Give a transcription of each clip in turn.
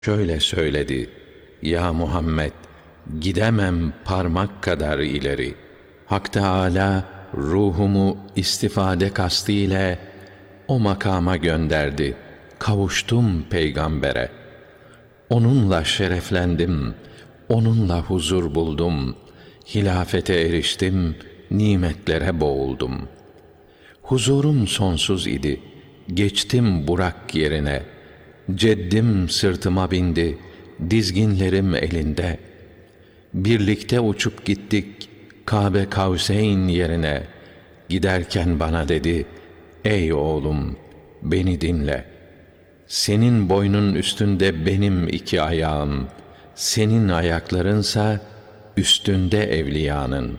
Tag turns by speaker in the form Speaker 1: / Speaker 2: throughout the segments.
Speaker 1: Şöyle söyledi: Ya Muhammed, gidemem parmak kadar ileri. Hak Teâlâ ruhumu istifade kastıyla o makama gönderdi. Kavuştum peygambere. Onunla şereflendim, onunla huzur buldum. Hilafete eriştim, nimetlere boğuldum. Huzurum sonsuz idi, geçtim Burak yerine. Ceddim sırtıma bindi, dizginlerim elinde. Birlikte uçup gittik Kabe Kavseyn yerine. Giderken bana dedi: Ey oğlum, beni dinle. Senin boynun üstünde benim iki ayağım, senin ayaklarınsa üstünde evliyanın.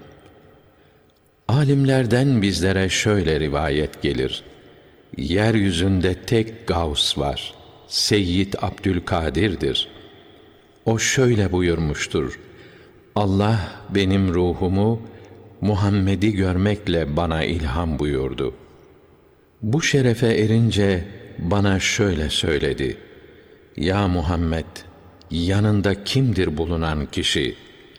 Speaker 1: Alimlerden bizlere şöyle rivayet gelir: Yeryüzünde tek Gavs var, Seyyid Abdülkadir'dir. O şöyle buyurmuştur: Allah benim ruhumu Muhammed'i görmekle bana ilham buyurdu. Bu şerefe erince bana şöyle söyledi: Ya Muhammed, yanında kimdir bulunan kişi?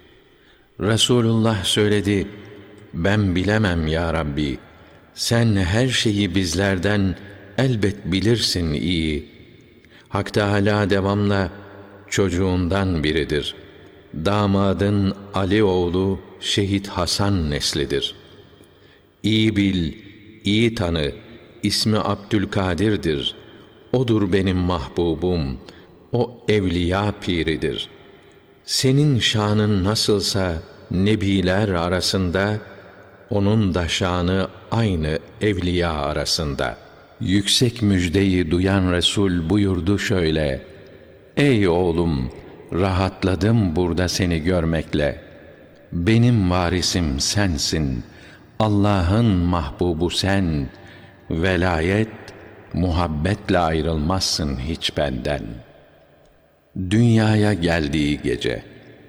Speaker 1: Resulullah söyledi: Ben bilemem ya Rabbi. Sen her şeyi bizlerden elbet bilirsin iyi. Hak Teâlâ devamla çocuğundan biridir. Damadın Ali oğlu Şehit Hasan neslidir. İyi bil, iyi tanı, ismi Abdülkadir'dir. Odur benim mahbubum, o evliya piridir. Senin şanın nasılsa nebiler arasında, onun da şanı aynı evliya arasında. Yüksek müjdeyi duyan Resul buyurdu şöyle: Ey oğlum, rahatladım burada seni görmekle. Benim varisim sensin, Allah'ın mahbubu sen. Velayet, muhabbetle ayrılmazsın hiç benden. Dünyaya geldiği gece.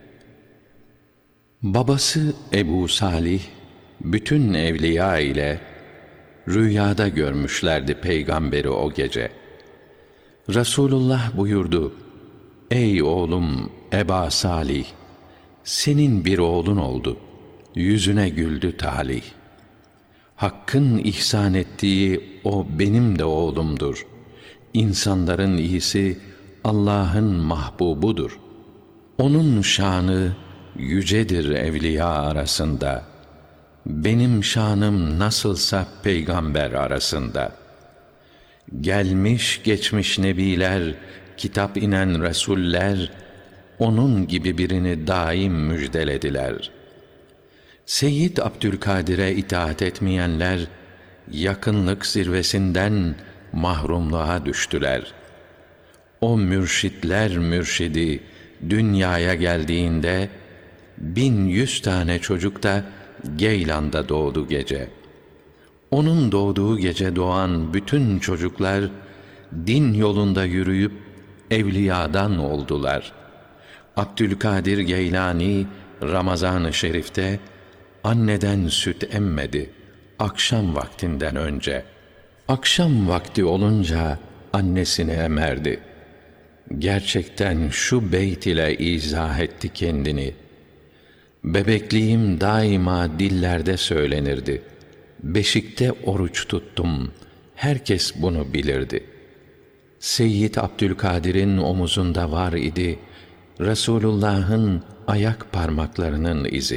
Speaker 1: Babası Ebu Salih, bütün evliya ile rüyada görmüşlerdi peygamberi o gece. Resulullah buyurdu: Ey oğlum Eba Salih, senin bir oğlun oldu. Yüzüne güldü talih. Hakk'ın ihsan ettiği o benim de oğlumdur. İnsanların iyisi Allah'ın mahbubudur. Onun şanı yücedir evliya arasında. Benim şanım nasılsa peygamber arasında. Gelmiş geçmiş nebiler, kitap inen resuller, onun gibi birini daim müjdelediler. Seyyid Abdülkadir'e itaat etmeyenler, yakınlık zirvesinden mahrumluğa düştüler. O mürşitler mürşidi dünyaya geldiğinde, 1100 tane çocuk da Geylan'da doğdu gece. Onun doğduğu gece doğan bütün çocuklar, din yolunda yürüyüp evliyadan oldular. Abdülkadir Geylani, Ramazan-ı Şerif'te, anneden süt emmedi, akşam vaktinden önce. Akşam vakti olunca annesini emerdi. Gerçekten şu beyt ile izah etti kendini: Bebekliğim daima dillerde söylenirdi. Beşikte oruç tuttum, herkes bunu bilirdi. Seyyid Abdülkadir'in omuzunda var idi Resulullah'ın ayak parmaklarının izi.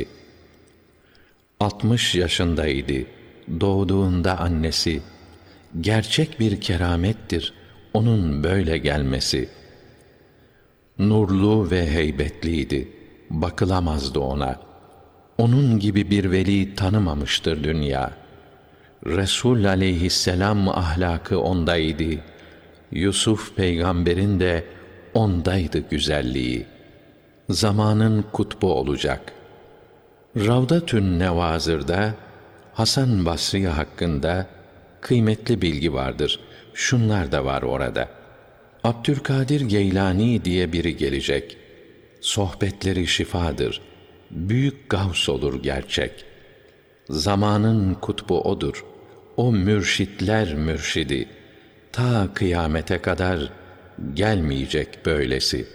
Speaker 1: 60 yaşındaydı doğduğunda annesi. Gerçek bir keramettir onun böyle gelmesi. Nurlu ve heybetliydi, bakılamazdı ona. Onun gibi bir veli tanımamıştır dünya. Resul aleyhisselam ahlakı ondaydı. Yusuf peygamberin de ondaydı güzelliği. Zamanın kutbu olacak. Ravdatün Nevazır'da Hasan Basri hakkında kıymetli bilgi vardır. Şunlar da var orada. Abdülkadir Geylani diye biri gelecek. Sohbetleri şifadır. Büyük gavs olur gerçek. Zamanın kutbu odur. O mürşitler mürşidi. Ta kıyamete kadar gelmeyecek böylesi.